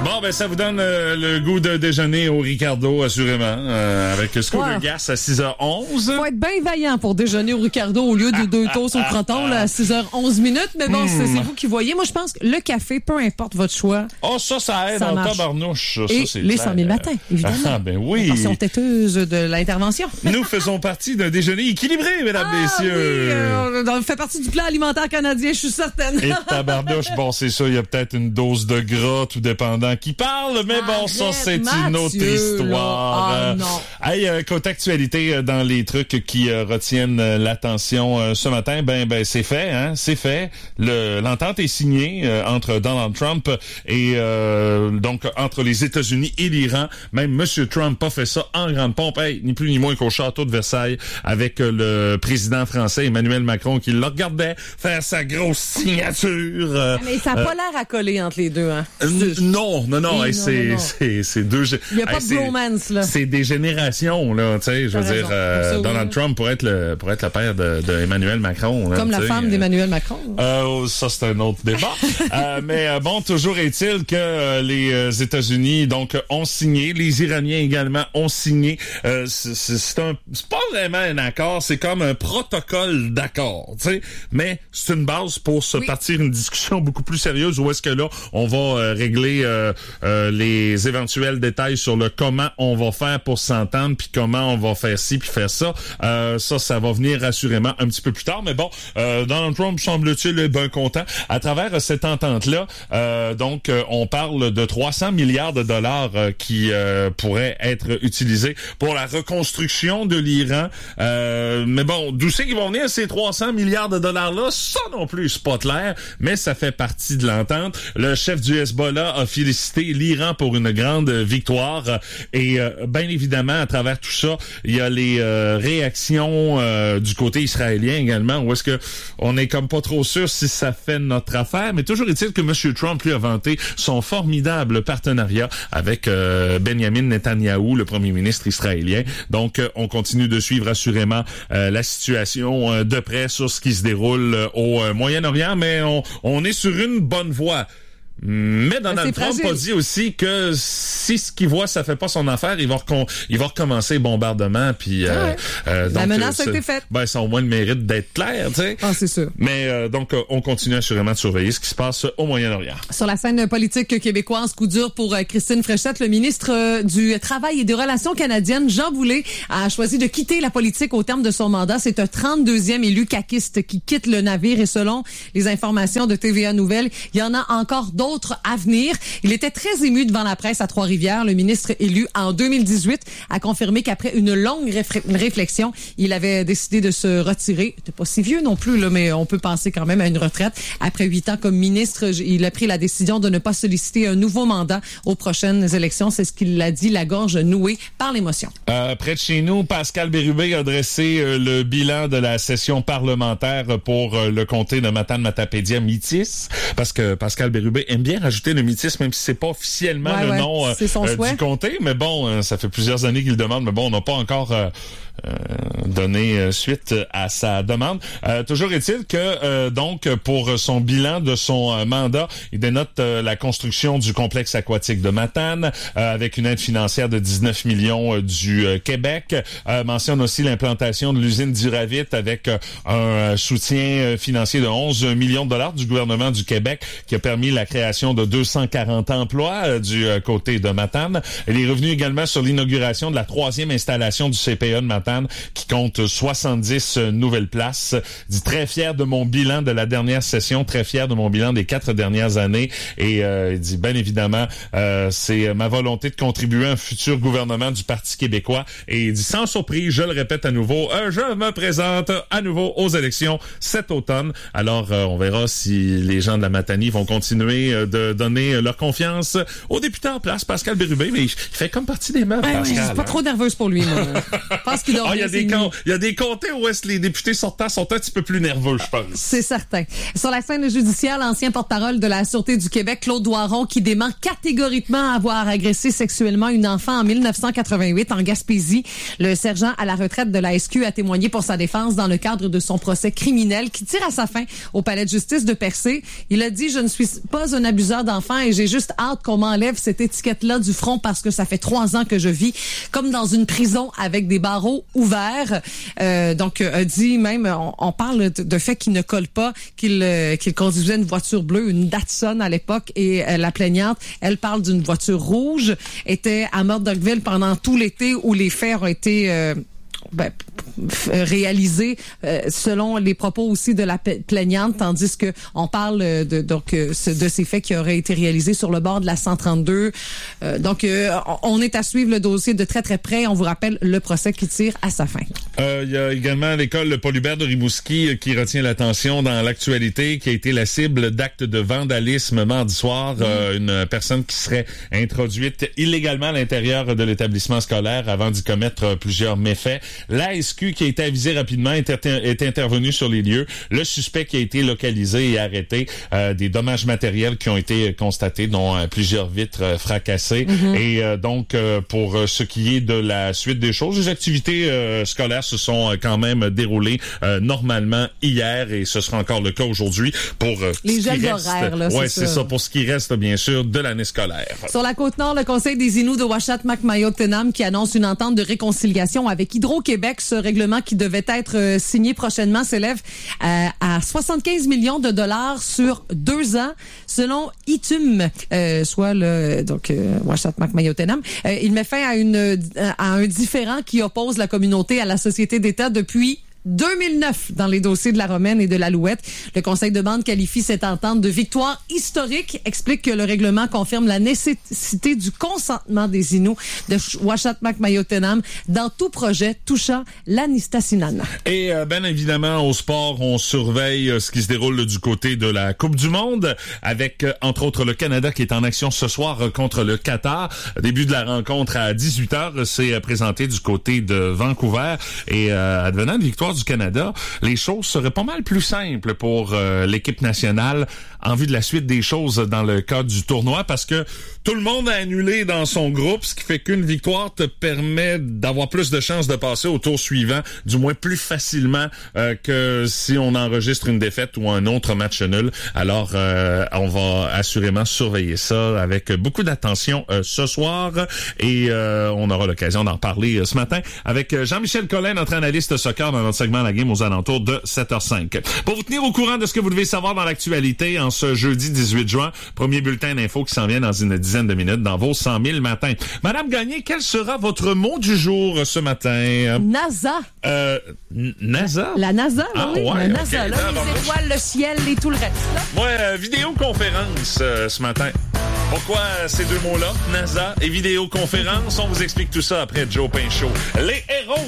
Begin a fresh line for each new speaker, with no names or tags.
Bon, ben ça vous donne le goût de déjeuner au Ricardo, assurément, avec Scooter Gas à 6h11.
Faut être bien vaillant pour déjeuner au Ricardo au lieu de 2 toasts au croton là, à 6h11 minutes. Mais bon, c'est vous qui voyez. Moi, je pense que le café, peu importe votre choix.
Oh, ça aide en tabarnouche.
Et
ça, c'est
les
clair.
100 000 matins, évidemment.
Ah, ben oui.
La portion têteuse de l'intervention.
Nous faisons partie d'un déjeuner équilibré, mesdames, messieurs.
Oui, on fait partie du plan alimentaire canadien, je suis certaine.
Et tabarnouche, bon, c'est ça, il y a peut-être une dose de gras, tout dépendant qui parle, mais bon, ça, c'est une autre histoire.
Non.
Hey, côté actualité, dans les trucs qui retiennent l'attention ce matin, ben, c'est fait, hein, c'est fait. L'entente est signée entre Donald Trump et donc entre les États-Unis et l'Iran. Même M. Trump a fait ça en grande pompe, ni plus ni moins qu'au château de Versailles, avec le président français Emmanuel Macron qui le regardait faire sa grosse signature.
Mais ça n'a pas l'air à coller entre les deux, hein?
Non.
Oui,
C'est deux.
Il n'y a pas de bromance, là.
C'est des générations, là. Tu sais, je veux dire, Donald Trump pourrait être le père de Emmanuel Macron. Là,
comme la femme d'Emmanuel Macron.
Ça, c'est un autre débat. Mais bon, toujours est-il que les États-Unis donc ont signé, les Iraniens également ont signé. C'est pas vraiment un accord, c'est comme un protocole d'accord, tu sais. Mais c'est une base pour se partir une discussion beaucoup plus sérieuse où est-ce que là on va régler les éventuels détails sur le comment on va faire pour s'entendre, puis comment on va faire ci puis faire ça. Ça va venir assurément un petit peu plus tard. Mais bon, Donald Trump semble-t-il est bien content. À travers cette entente-là, donc on parle de 300 milliards de dollars qui pourraient être utilisés pour la reconstruction de l'Iran. Mais bon, d'où c'est qu'ils vont venir ces 300 milliards de dollars-là? Ça non plus, c'est pas clair, mais ça fait partie de l'entente. Le chef du Hezbollah a félicité l'Iran pour une grande victoire et bien évidemment, à travers tout ça, il y a les réactions du côté israélien également, où est-ce que on est comme pas trop sûr si ça fait notre affaire, mais toujours est-il que M. Trump lui a vanté son formidable partenariat avec Benjamin Netanyahou, le premier ministre israélien. Donc, on continue de suivre assurément la situation de près sur ce qui se déroule au Moyen-Orient, mais on est sur une bonne voie. Mais Donald Trump a dit aussi que si ce qu'il voit ça fait pas son affaire, il va recommencer le bombardement puis
la menace a été faite.
Ben ça a au moins le mérite d'être clair, tu sais.
Ah, c'est sûr.
Mais donc on continue assurément de surveiller ce qui se passe au Moyen-Orient.
Sur la scène politique québécoise, coup dur pour Christine Fréchette, le ministre du Travail et des Relations canadiennes, Jean Boulet, a choisi de quitter la politique au terme de son mandat. C'est un 32e élu caquiste qui quitte le navire et selon les informations de TVA Nouvelles, il y en a encore d'autres à venir. Il était très ému devant la presse à Trois-Rivières. Le ministre élu en 2018 a confirmé qu'après une longue réflexion, il avait décidé de se retirer. Il n'était pas si vieux non plus, là, mais on peut penser quand même à une retraite. Après 8 ans comme ministre, il a pris la décision de ne pas solliciter un nouveau mandat aux prochaines élections. C'est ce qu'il a dit, la gorge nouée par l'émotion.
Près de chez nous, Pascal Bérubé a dressé le bilan de la session parlementaire pour le comté de Matane-Matapédia Métis, parce que Pascal Bérubé aime bien rajouter le Métis, même si c'est pas officiellement le nom du comté. Mais bon, ça fait plusieurs années qu'il le demande, mais bon, on n'a pas encore donné suite à sa demande. Toujours est-il que donc pour son bilan de son mandat, il dénote la construction du complexe aquatique de Matane avec une aide financière de 19 millions du Québec. Mentionne aussi l'implantation de l'usine d'Uravit avec un soutien financier de 11 millions de dollars du gouvernement du Québec qui a permis la création de 240 emplois du côté de Matane. Elle est revenue également sur l'inauguration de la 3e installation du CPE de Matane qui compte 70 nouvelles places. Dit très fier de mon bilan de la dernière session, très fier de mon bilan des 4 dernières années et il dit bien évidemment c'est ma volonté de contribuer à un futur gouvernement du Parti québécois et il dit sans surprise, je le répète à nouveau, je me présente à nouveau aux élections cet automne. Alors on verra si les gens de la Matanie vont continuer de donner leur confiance au député en place, Pascal Bérubé, mais il fait comme partie des meubles, Pascal.
Je suis pas trop nerveuse pour lui, moi. Je pense qu'il doit
il y a des comtés où est-ce que les députés sortants sont un petit peu plus nerveux, je pense.
C'est certain. Sur la scène judiciaire, l'ancien porte-parole de la Sûreté du Québec, Claude Doiron, qui dément catégoriquement avoir agressé sexuellement une enfant en 1988 en Gaspésie. Le sergent à la retraite de la SQ a témoigné pour sa défense dans le cadre de son procès criminel qui tire à sa fin au palais de justice de Percé. Il a dit « Je ne suis pas un un abuseur d'enfants et j'ai juste hâte qu'on m'enlève cette étiquette-là du front parce que ça fait 3 ans que je vis comme dans une prison avec des barreaux ouverts. Donc, dit même, on parle de fait qu'il ne colle pas, qu'il conduisait une voiture bleue, une Datsun à l'époque, et la plaignante, elle parle d'une voiture rouge, était à Murdochville pendant tout l'été où les faits ont été réalisé selon les propos aussi de la plaignante, tandis que on parle de ces faits qui auraient été réalisés sur le bord de la 132. On est à suivre le dossier de très très près. On vous rappelle le procès qui tire à sa fin.
Il y a également l'école Paul Hubert de Rimouski qui retient l'attention dans l'actualité, qui a été la cible d'actes de vandalisme mardi soir. Une personne qui serait introduite illégalement à l'intérieur de l'établissement scolaire avant d'y commettre plusieurs méfaits. La SQ qui a été avisée rapidement est intervenue sur les lieux. Le suspect qui a été localisé et arrêté. Des dommages matériels qui ont été constatés, dont plusieurs vitres fracassées. Et donc, pour ce qui est de la suite des choses, les activités scolaires se sont quand même déroulées normalement hier et ce sera encore le cas aujourd'hui pour
les gels horaires. Là,
c'est ça. Pour ce qui reste, bien sûr, de l'année scolaire.
Sur la Côte-Nord, le Conseil des Inuits de Uashat-Makmayotenam qui annonce une entente de réconciliation avec Hydro-Québec. Ce règlement qui devait être signé prochainement s'élève à 75 millions de dollars sur 2 ans, selon ITUM, soit le Uashat-Makmayotenam. Il met fin à un différend qui oppose la communauté à la société d'État depuis 2009 dans les dossiers de la Romaine et de l'Alouette. Le Conseil de bande qualifie cette entente de victoire historique, explique que le règlement confirme la nécessité du consentement des Inuits de Uashat-Makmayotenam dans tout projet touchant l'Anistasinan.
Et bien évidemment, au sport, on surveille ce qui se déroule du côté de la Coupe du Monde avec, entre autres, le Canada qui est en action ce soir contre le Qatar. Début de la rencontre à 18h, c'est présenté du côté de Vancouver et advenant une victoire du Canada, les choses seraient pas mal plus simples pour l'équipe nationale en vue de la suite des choses dans le cadre du tournoi parce que tout le monde a annulé dans son groupe, ce qui fait qu'une victoire te permet d'avoir plus de chances de passer au tour suivant, du moins plus facilement que si on enregistre une défaite ou un autre match nul. Alors, on va assurément surveiller ça avec beaucoup d'attention ce soir et on aura l'occasion d'en parler ce matin avec Jean-Michel Collin, notre analyste soccer dans notre segment La Game aux alentours de 7h05. Pour vous tenir au courant de ce que vous devez savoir dans l'actualité en ce jeudi 18 juin, premier bulletin d'info qui s'en vient dans une dizaine de minutes dans vos 100 000 matins. Madame Gagné, quel sera votre mot du jour ce matin?
NASA.
NASA?
La NASA, oui.
Ouais,
la NASA, là, les étoiles, le ciel et tout le reste. Là.
Ouais, vidéoconférence ce matin. Pourquoi ces deux mots-là, NASA et vidéoconférence? On vous explique tout ça après Joe Pinchot. Les héros